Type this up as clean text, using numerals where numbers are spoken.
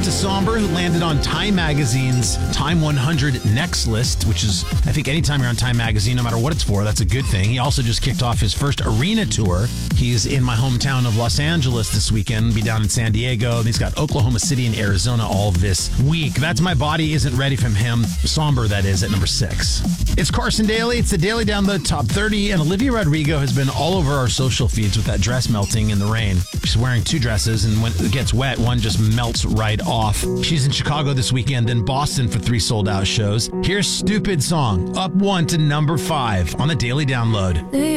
to Somber, who landed on Time Magazine's Time 100 Next list, which is, I think, anytime you're on Time Magazine, no matter what it's for, that's a good thing. He also just kicked off his first arena tour. He's in my hometown of Los Angeles this weekend, be down in San Diego. He's got Oklahoma City and Arizona all this week. That's My Body Isn't Ready from him. Somber, that is, at number 6. It's Carson Daly. It's the Daily Download Top 30, and Olivia Rodrigo has been all over our social feeds with that dress melting in the rain. She's wearing 2 dresses, and when it gets wet, one just melts right off. She's in Chicago this weekend, then Boston for 3 sold-out shows. Here's Stupid Song, up 1 to number 5 on the Daily Download.